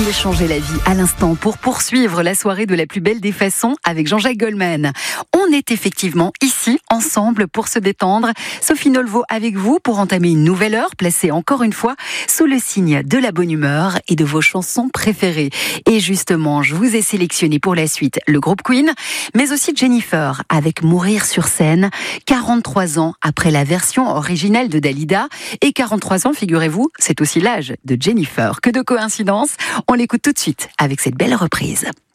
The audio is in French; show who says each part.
Speaker 1: Il changeait la vie à l'instant pour poursuivre la soirée de la plus belle des façons avec Jean-Jacques Goldman. On est effectivement ici, ensemble, pour se détendre. Sophie Nolvo avec vous pour entamer une nouvelle heure, placée encore une fois sous le signe de la bonne humeur et de vos chansons préférées. Et justement, je vous ai sélectionné pour la suite le groupe Queen, mais aussi Jennifer avec Mourir sur scène, 43 ans après la version originale de Dalida. Et 43 ans, figurez-vous, c'est aussi l'âge de Jennifer. Que de coïncidence. On l'écoute tout de suite avec cette belle reprise.